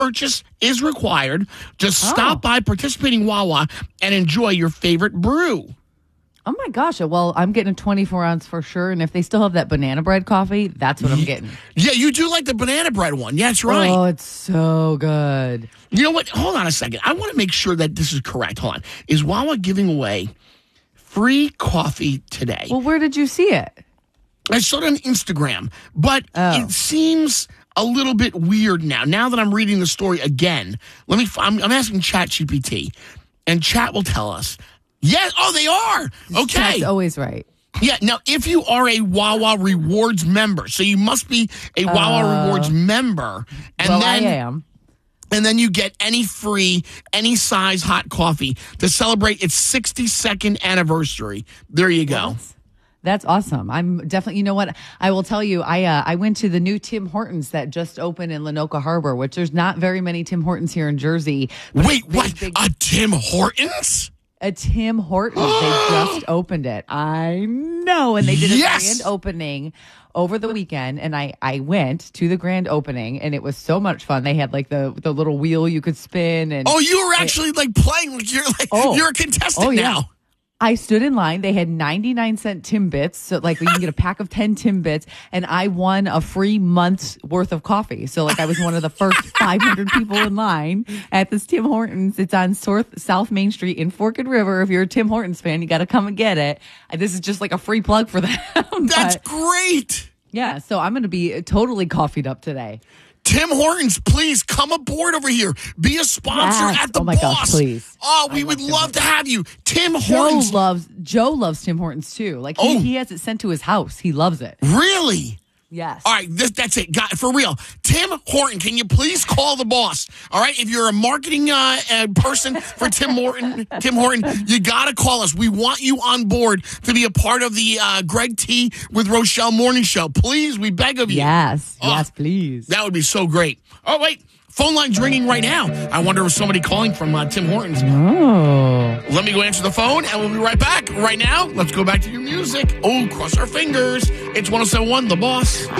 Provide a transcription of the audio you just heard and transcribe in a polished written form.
purchase is required. Just stop by participating Wawa and enjoy your favorite brew. Oh, my gosh. Well, I'm getting a 24-ounce for sure. And if they still have that banana bread coffee, that's what I'm getting. Yeah, you do like the banana bread one. Yeah, that's right. Oh, it's so good. You know what? Hold on a second. I want to make sure that this is correct. Hold on. Is Wawa giving away free coffee today? Well, where did you see it? I saw it on Instagram, but it seems a little bit weird now. Now that I'm reading the story again, I'm asking ChatGPT, and Chat will tell us. Yes. Oh, they are. Okay. That's always right. Yeah. Now, if you are a Wawa Rewards member, so you must be a Wawa Rewards member. And I am. And then you get any free, any size hot coffee to celebrate its 62nd anniversary. There you go. That's awesome. I'm definitely, you know what? I will tell you, I went to the new Tim Hortons that just opened in Lenoka Harbor, which there's not very many Tim Hortons here in Jersey. Wait, what? A Tim Hortons? A Tim Hortons. They just opened it. I know. And they did a grand opening over the weekend. And I went to the grand opening and it was so much fun. They had like the little wheel you could spin. And you were actually like playing. Like you're a contestant now. I stood in line. They had 99-cent Timbits. So, like, you can get a pack of 10 Timbits. And I won a free month's worth of coffee. So, like, I was one of the first 500 people in line at this Tim Hortons. It's on South Main Street in Forked River. If you're a Tim Hortons fan, you got to come and get it. This is just like a free plug for them. That's great. Yeah. So, I'm going to be totally coffeeed up today. Tim Hortons, please come aboard over here. Be a sponsor at the Boss. Gosh, please. Oh, we would love to have you. Tim Hortons. Joe loves Tim Hortons too. Like he has it sent to his house. He loves it. Really? Yes. All right, that's it. For real. Tim Horton, can you please call the boss? All right, if you're a marketing person for Tim Horton, you got to call us. We want you on board to be a part of the Greg T with Rochelle morning show. Please, we beg of you. Yes, please. That would be so great. Oh, wait. Phone line's ringing right now. I wonder if somebody calling from Tim Hortons. Oh. Let me go answer the phone, and we'll be right back. Right now, let's go back to your music. Oh, cross our fingers. It's 107.1 The Boss.